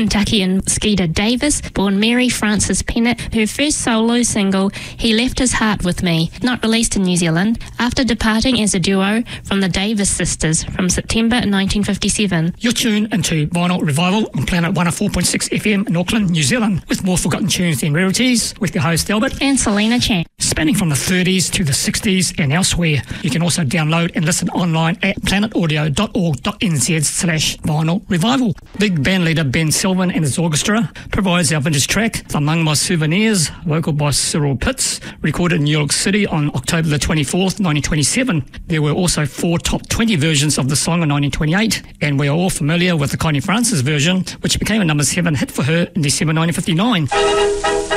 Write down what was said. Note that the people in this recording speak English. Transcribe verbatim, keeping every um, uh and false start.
Kentuckian Skeeter Davis, born Mary Frances Pennant. Her first solo single, He Left His Heart With Me, not released in New Zealand, after departing as a duo from the Davis Sisters from September nineteen fifty-seven. You're tuned into Vinyl Revival on Planet one oh four point six F M in Auckland, New Zealand, with more forgotten tunes than rarities, with your host Albert and Selena Chan. Spanning from the thirties to the sixties and elsewhere. You can also download and listen online at planetaudio dot org dot n z slash vinyl revival. Big band leader Ben Sylvan and his orchestra provides our vintage track, Among My Souvenirs, vocal by Cyril Pitts, recorded in New York City on October the twenty-fourth, nineteen twenty-seven. There were also four top twenty versions of the song in nineteen twenty-eight, and we are all familiar with the Connie Francis version, which became a number seven hit for her in December nineteen fifty-nine.